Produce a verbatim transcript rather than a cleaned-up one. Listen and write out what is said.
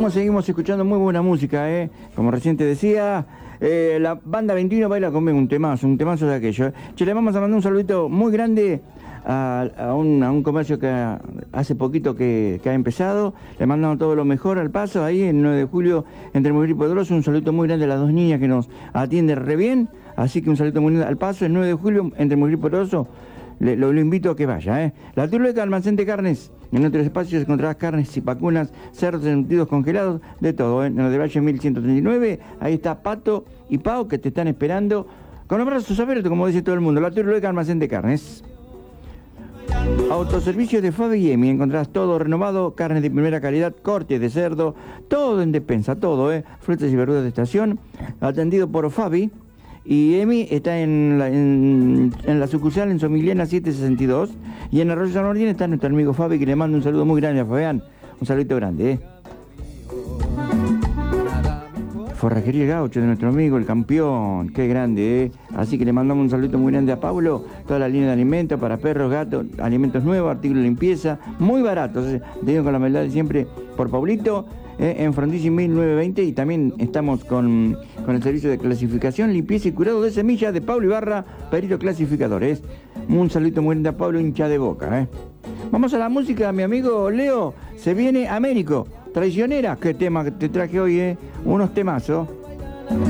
seguimos, seguimos escuchando muy buena música, ¿eh? Como recién te decía, eh, la banda veintiuno baila conmigo, un temazo, un temazo de aquello. ¿eh? Che, le vamos a mandar un saludito muy grande a, a, un, a un comercio que hace poquito que, que ha empezado. Le mandamos todo lo mejor al Paso, ahí en nueve de julio, entre Mujer y Poderoso. Un saludito muy grande a las dos niñas que nos atienden re bien. Así que un saludito muy grande al Paso, el nueve de julio, entre Mujer y Poderoso. Le, lo, lo invito a que vaya, ¿eh? La Turuleca, almacén de carnes. En nuestros espacios encontrarás carnes y vacunas, cerdos embutidos congelados, de todo, ¿eh? En el de Valle mil ciento treinta y nueve, ahí está Pato y Pau que te están esperando. Con los brazos abiertos, como dice todo el mundo. La Turuleca, almacén de carnes. Autoservicios de Fabi y Emi, encontrarás todo renovado, carnes de primera calidad, cortes de cerdo, todo en despensa, todo, ¿eh? Frutas y verduras de estación, atendido por Fabi. Y Emi está en la, en, en la sucursal en Somiliana setecientos sesenta y dos. Y en Arroyo San Martín está nuestro amigo Fabi, que le manda un saludo muy grande a Fabián. Un saludito grande, ¿eh? Forrajería Gaucho de nuestro amigo, el campeón. Qué grande, ¿eh? Así que le mandamos un saludo muy grande a Pablo. Toda la línea de alimentos para perros, gatos, alimentos nuevos, artículos de limpieza, muy baratos. ¿eh? Te con la maldad de siempre por Pablito. Eh, en Frondizi mil novecientos veinte, y también estamos con, con el servicio de clasificación, limpieza y curado de semillas de Pablo Ibarra, perito clasificadores. Un saludo muy grande a Pablo, hincha de Boca. ¿eh? Vamos a la música, mi amigo Leo. Se viene Américo, Traicionera. Qué tema que te traje hoy, ¿eh? Unos temazos.